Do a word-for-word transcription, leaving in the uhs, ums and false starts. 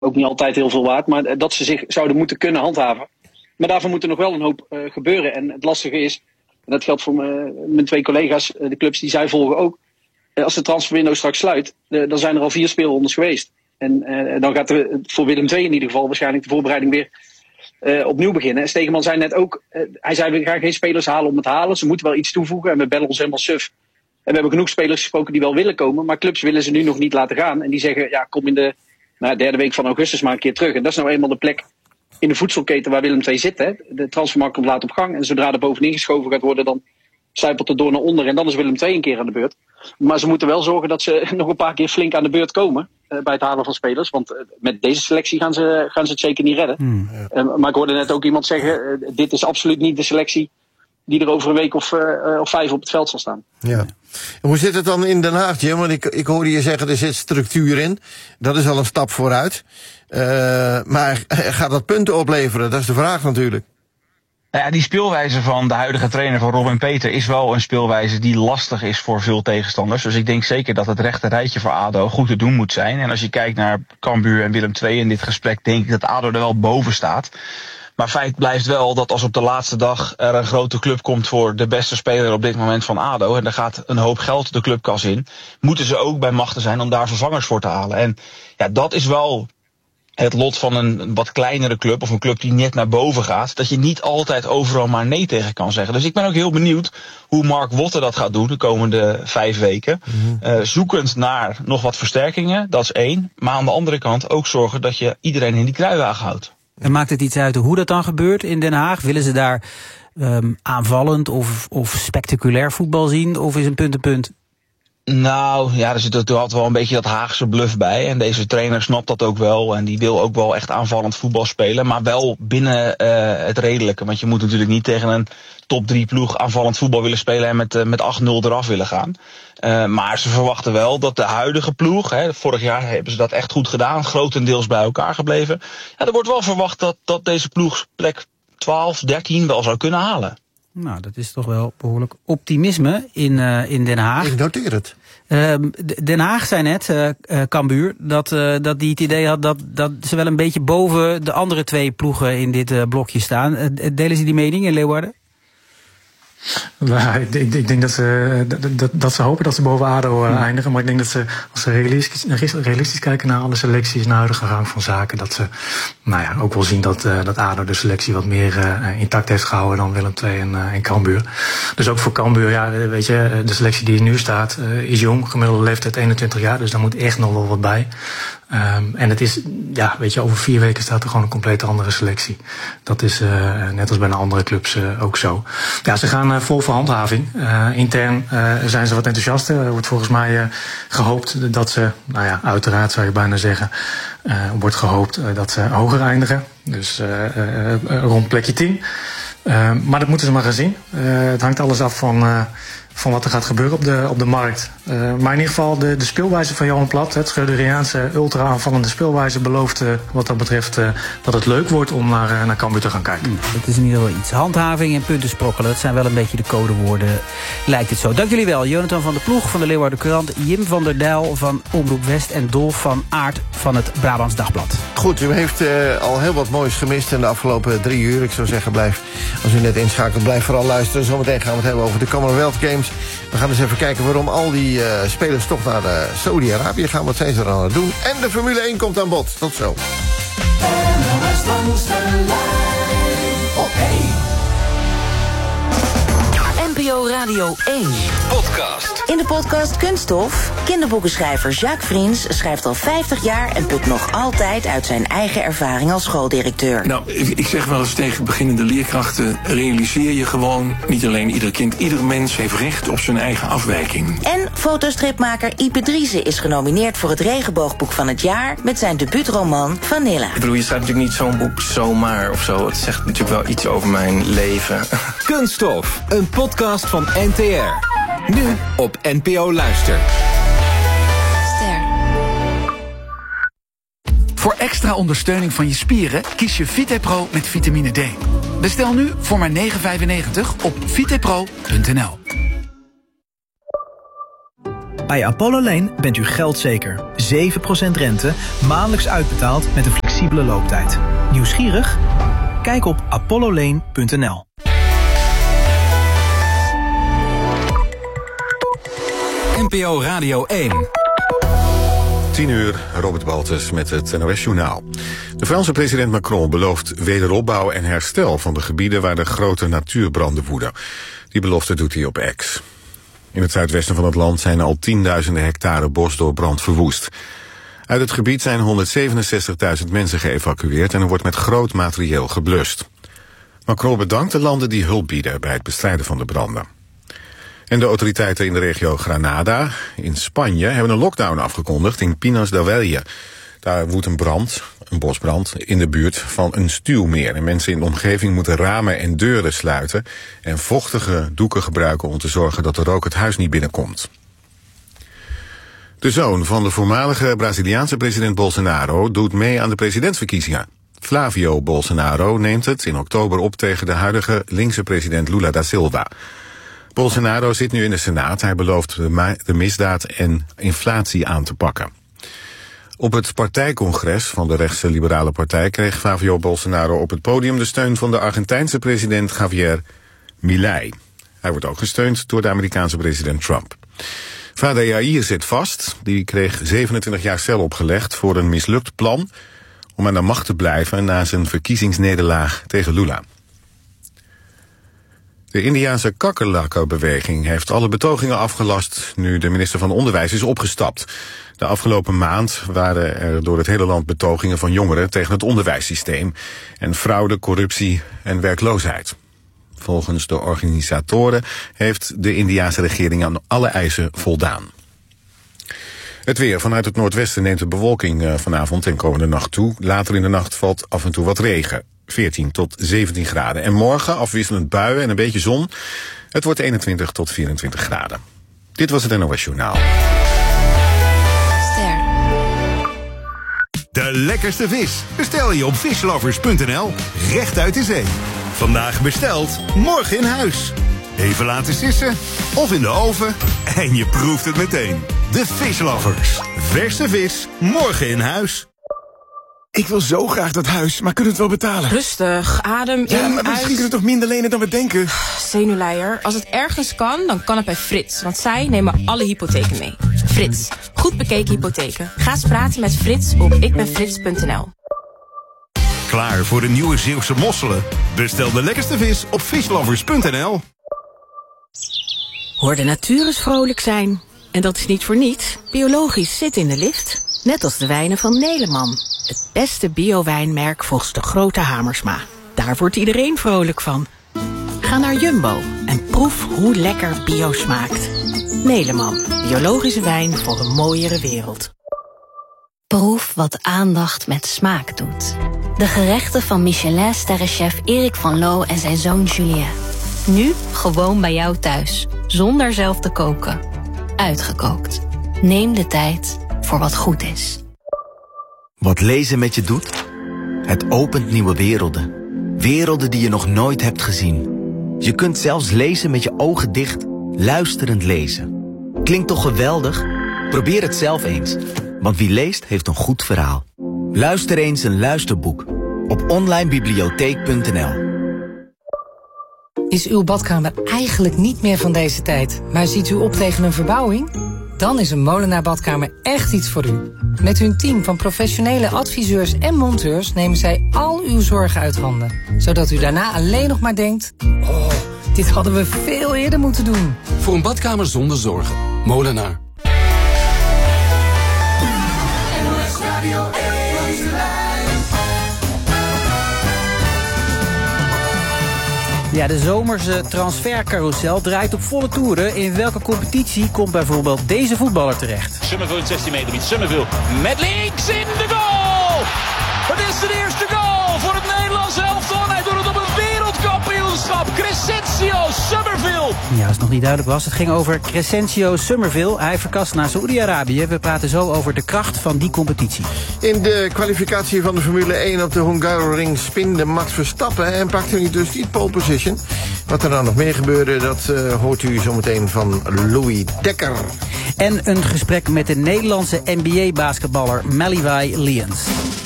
ook niet altijd heel veel waard. Maar dat ze zich zouden moeten kunnen handhaven. Maar daarvoor moet er nog wel een hoop uh, gebeuren. En het lastige is, en dat geldt voor me, mijn twee collega's, uh, de clubs die zij volgen ook. Uh, als de transferwindow straks sluit, uh, dan zijn er al vier speelrondes geweest. En uh, dan gaat er voor Willem twee in ieder geval waarschijnlijk de voorbereiding weer uh, opnieuw beginnen. En Stegeman zei net ook, uh, hij zei we gaan geen spelers halen om het halen. Ze moeten wel iets toevoegen en we bellen ons helemaal suf. En we hebben genoeg spelers gesproken die wel willen komen. Maar clubs willen ze nu nog niet laten gaan. En die zeggen, ja, kom in de nou, derde week van augustus maar een keer terug. En dat is nou eenmaal de plek in de voedselketen waar Willem twee zit. Hè. De transfermarkt komt laat op gang. En zodra er bovenin geschoven gaat worden, dan stuipelt het door naar onder. En dan is Willem twee een keer aan de beurt. Maar ze moeten wel zorgen dat ze nog een paar keer flink aan de beurt komen. Uh, bij het halen van spelers. Want uh, met deze selectie gaan ze, gaan ze het zeker niet redden. Mm, ja. uh, maar ik hoorde net ook iemand zeggen, uh, dit is absoluut niet de selectie die er over een week of, uh, of vijf op het veld zal staan. Ja. En hoe zit het dan in Den Haag, Jim? Want ik, ik hoorde je zeggen, er zit structuur in. Dat is al een stap vooruit. Uh, maar gaat dat punten opleveren? Dat is de vraag natuurlijk. Nou ja, die speelwijze van de huidige trainer van Robin Peter is wel een speelwijze die lastig is voor veel tegenstanders. Dus ik denk zeker dat het rechte rijtje voor ADO goed te doen moet zijn. En als je kijkt naar Cambuur en Willem twee in dit gesprek, denk ik dat ADO er wel boven staat. Maar feit blijft wel dat als op de laatste dag er een grote club komt voor de beste speler op dit moment van ADO, en er gaat een hoop geld de clubkas in, moeten ze ook bij machten zijn om daar vervangers voor te halen. En ja, dat is wel het lot van een wat kleinere club of een club die net naar boven gaat, dat je niet altijd overal maar nee tegen kan zeggen. Dus ik ben ook heel benieuwd hoe Mark Wotte dat gaat doen de komende vijf weken. Mm-hmm. Uh, zoekend naar nog wat versterkingen, dat is één. Maar aan de andere kant ook zorgen dat je iedereen in die kruiwagen houdt. En maakt het iets uit hoe dat dan gebeurt in Den Haag? Willen ze daar um, aanvallend of, of spectaculair voetbal zien? Of is een punt een punt? Nou, ja, er zit altijd wel een beetje dat Haagse bluff bij. En deze trainer snapt dat ook wel. En die wil ook wel echt aanvallend voetbal spelen. Maar wel binnen uh, het redelijke. Want je moet natuurlijk niet tegen een top drie ploeg aanvallend voetbal willen spelen en met, uh, met acht nul eraf willen gaan. Uh, maar ze verwachten wel dat de huidige ploeg, hè, vorig jaar hebben ze dat echt goed gedaan, grotendeels bij elkaar gebleven. Ja, er wordt wel verwacht dat, dat deze ploeg plek twaalf, dertien wel zou kunnen halen. Nou, dat is toch wel behoorlijk optimisme in, uh, in Den Haag. Ik noteer het. Uh, Den Haag zei net, uh, uh, Cambuur, dat, uh, dat die het idee had dat, dat ze wel een beetje boven de andere twee ploegen in dit uh, blokje staan. Uh, delen ze die mening in Leeuwarden? Nou, ik, ik, ik denk dat ze, dat, dat ze hopen dat ze boven ADO uh, eindigen. Maar ik denk dat ze, als ze realistisch, realistisch kijken naar alle selecties, naar de huidige gang van zaken, dat ze nou ja, ook wel zien dat, uh, dat ADO de selectie wat meer uh, intact heeft gehouden dan Willem twee en, uh, en Cambuur. Dus ook voor Cambuur, ja, weet je, de selectie die er nu staat uh, is jong, gemiddelde leeftijd eenentwintig jaar. Dus daar moet echt nog wel wat bij. Um, en het is, ja, weet je, over vier weken staat er gewoon een compleet andere selectie. Dat is uh, net als bij de andere clubs uh, ook zo. Ja, ze gaan uh, vol voor handhaving. Uh, intern uh, zijn ze wat enthousiaster. Er wordt volgens mij uh, gehoopt dat ze, nou ja, uiteraard zou je bijna zeggen, uh, wordt gehoopt uh, dat ze hoger eindigen. Dus uh, uh, uh, rond plekje tien. Uh, maar dat moeten ze maar gaan zien. Uh, het hangt alles af van, uh, van wat er gaat gebeuren op de, op de markt. Uh, maar in ieder geval de, de speelwijze van Johan Plat, het Schreuderiaanse ultra-aanvallende speelwijze, belooft uh, wat dat betreft uh, dat het leuk wordt om naar, uh, naar Cambuur te gaan kijken. Mm, dat is in ieder geval iets. Handhaving en punten sprokkelen, dat zijn wel een beetje de codewoorden, lijkt het zo. Dank jullie wel. Jonathan van der Ploeg van de Leeuwarden Courant, Jim van der Dijl van Omroep West en Dolf van Aert van het Brabants Dagblad. Goed, u heeft uh, al heel wat moois gemist in de afgelopen drie uur. Ik zou zeggen, blijf, als u net inschakelt, blijf vooral luisteren. Zometeen gaan we het hebben over de Commonwealth Games. We gaan eens even kijken waarom al die uh, spelers toch naar uh, Saudi-Arabië gaan. Wat zijn ze er aan het doen? En de Formule één komt aan bod. Tot zo. N P O Radio één. Podcast. In de podcast Kunststof. Kinderboekenschrijver Jacques Vriends schrijft al vijftig jaar en put nog altijd uit zijn eigen ervaring als schooldirecteur. Nou, ik, ik zeg wel eens tegen beginnende leerkrachten, realiseer je gewoon, niet alleen ieder kind, ieder mens heeft recht op zijn eigen afwijking. En fotostripmaker Ipe Driessen is genomineerd voor het regenboogboek van het jaar met zijn debuutroman Vanilla. Ik bedoel, je schrijft natuurlijk niet zo'n boek zomaar of zo. Het zegt natuurlijk wel iets over mijn leven. Kunststof, een podcast van N T R. Nu op N P O Luister. Ster. Voor extra ondersteuning van je spieren kies je VitePro met vitamine D. Bestel nu voor maar negen vijfennegentig op vitepro punt n l. Bij Apollo Lane bent u geldzeker. zeven procent rente, maandelijks uitbetaald met een flexibele looptijd. Nieuwsgierig? Kijk op apollo lane punt n l. N P O Radio één. tien uur, Robert Baltus met het N O S-journaal. De Franse president Macron belooft wederopbouw en herstel van de gebieden waar de grote natuurbranden woeden. Die belofte doet hij op X. In het zuidwesten van het land zijn al tienduizenden hectare bos door brand verwoest. Uit het gebied zijn honderdzevenenzestigduizend mensen geëvacueerd en er wordt met groot materieel geblust. Macron bedankt de landen die hulp bieden bij het bestrijden van de branden. En de autoriteiten in de regio Granada in Spanje hebben een lockdown afgekondigd in Pinos del Valle. Daar woedt een brand, een bosbrand, in de buurt van een stuwmeer. En mensen in de omgeving moeten ramen en deuren sluiten en vochtige doeken gebruiken om te zorgen dat de rook het huis niet binnenkomt. De zoon van de voormalige Braziliaanse president Bolsonaro doet mee aan de presidentsverkiezingen. Flavio Bolsonaro neemt het in oktober op tegen de huidige linkse president Lula da Silva. Bolsonaro zit nu in de Senaat. Hij belooft de misdaad en inflatie aan te pakken. Op het partijcongres van de rechtse liberale partij kreeg Flavio Bolsonaro op het podium de steun van de Argentijnse president Javier Milei. Hij wordt ook gesteund door de Amerikaanse president Trump. Vader Jair zit vast. Die kreeg zevenentwintig jaar cel opgelegd voor een mislukt plan om aan de macht te blijven na zijn verkiezingsnederlaag tegen Lula. De Indiase kakkerlakkenbeweging heeft alle betogingen afgelast nu de minister van Onderwijs is opgestapt. De afgelopen maand waren er door het hele land betogingen van jongeren tegen het onderwijssysteem en fraude, corruptie en werkloosheid. Volgens de organisatoren heeft de Indiase regering aan alle eisen voldaan. Het weer. Vanuit het noordwesten neemt de bewolking vanavond en komende nacht toe. Later in de nacht valt af en toe wat regen. veertien tot zeventien graden. En morgen afwisselend buien en een beetje zon. Het wordt eenentwintig tot vierentwintig graden. Dit was het N O S Journaal. Ster. De lekkerste vis bestel je op vislovers punt n l. Recht uit de zee. Vandaag besteld, morgen in huis. Even laten sissen of in de oven en je proeft het meteen. De Vislovers. Verse vis, morgen in huis. Ik wil zo graag dat huis, maar kunnen we het wel betalen? Rustig, adem ja, in, maar misschien uit. kunnen we toch minder lenen dan we denken? Zenuwleier, als het ergens kan, dan kan het bij Frits. Want zij nemen alle hypotheken mee. Frits, goed bekeken hypotheken. Ga eens praten met Frits op ikbenfrits punt n l. Klaar voor de nieuwe Zeeuwse mosselen? Bestel de lekkerste vis op vislovers punt n l. Hoor de natuur eens vrolijk zijn. En dat is niet voor niets. Biologisch zit in de lift. Net als de wijnen van Neleman. Het beste bio-wijnmerk volgens de grote Hamersma. Daar wordt iedereen vrolijk van. Ga naar Jumbo en proef hoe lekker bio smaakt. Neleman, biologische wijn voor een mooiere wereld. Proef wat aandacht met smaak doet. De gerechten van Michelin-sterrenchef Erik van Loo en zijn zoon Julien. Nu gewoon bij jou thuis, zonder zelf te koken. Uitgekookt. Neem de tijd voor wat goed is. Wat lezen met je doet? Het opent nieuwe werelden. Werelden die je nog nooit hebt gezien. Je kunt zelfs lezen met je ogen dicht, luisterend lezen. Klinkt toch geweldig? Probeer het zelf eens. Want wie leest heeft een goed verhaal. Luister eens een luisterboek op online bibliotheek punt n l. Is uw badkamer eigenlijk niet meer van deze tijd, maar ziet u op tegen een verbouwing? Dan is een Molenaar badkamer echt iets voor u. Met hun team van professionele adviseurs en monteurs nemen zij al uw zorgen uit handen. Zodat u daarna alleen nog maar denkt, oh, dit hadden we veel eerder moeten doen. Voor een badkamer zonder zorgen. Molenaar. Ja, de zomerse transfercarousel draait op volle toeren. In welke competitie komt bijvoorbeeld deze voetballer terecht? Summerville in het zestien meter gebied. Summerville met links in de goal! Het is de eerste goal voor het Nederlands elftal. En hij doet het op een wereldkampioenschap. Crescencio Summerville Ja, als het nog niet duidelijk was. Het ging over Crescencio Summerville. Hij verkast naar Saoedi-Arabië. We praten zo over de kracht van die competitie. In de kwalificatie van de Formule één op de Hungaroring spinde Max Verstappen en pakte hij dus die pole position. Wat er nou nog meer gebeurde, dat uh, hoort u zometeen van Louis Dekker. En een gesprek met de Nederlandse N B A-basketballer Malivai Lians.